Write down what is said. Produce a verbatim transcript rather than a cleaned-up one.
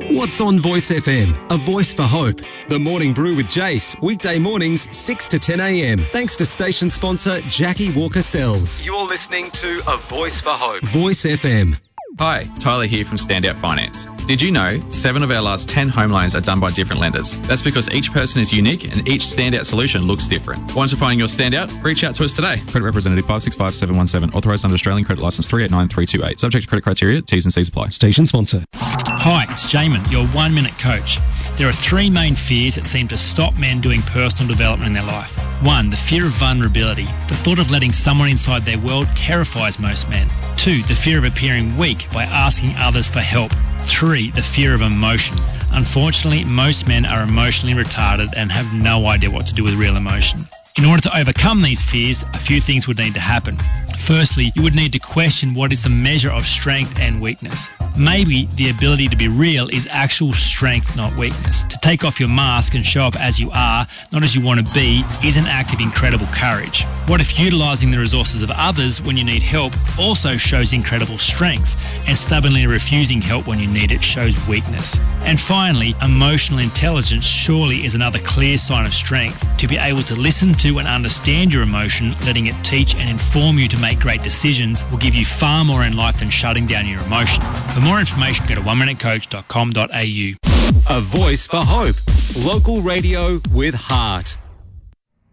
What's on Voice F M? A voice for hope. The Morning Brew with Jace, weekday mornings six to ten a m. Thanks to station sponsor Jackie Walker Sells. You're listening to A Voice for Hope. Voice F M. Hi, Tyler here from Standout Finance. Did you know seven of our last ten home loans are done by different lenders? That's because each person is unique and each standout solution looks different. Want to find your standout? Reach out to us today. Credit representative five six five seven one seven, authorised under Australian Credit Licence three eight nine three two eight. Subject to credit criteria, T's and C's apply. Station sponsor. Hi, it's Jamin, your one-minute coach. There are three main fears that seem to stop men doing personal development in their life. One, the fear of vulnerability. The thought of letting someone inside their world terrifies most men. Two, the fear of appearing weak by asking others for help. Three, the fear of emotion. Unfortunately, most men are emotionally retarded and have no idea what to do with real emotion. In order to overcome these fears, a few things would need to happen. Firstly, you would need to question what is the measure of strength and weakness. Maybe the ability to be real is actual strength, not weakness. To take off your mask and show up as you are, not as you want to be, is an act of incredible courage. What if utilising the resources of others when you need help also shows incredible strength, and stubbornly refusing help when you need it shows weakness? And finally, emotional intelligence surely is another clear sign of strength. To be able to listen to and understand your emotion, letting it teach and inform you to make great decisions will give you far more in life than shutting down your emotion. For more information, go to one minute coach dot com dot a u. A voice for hope. Local radio with heart.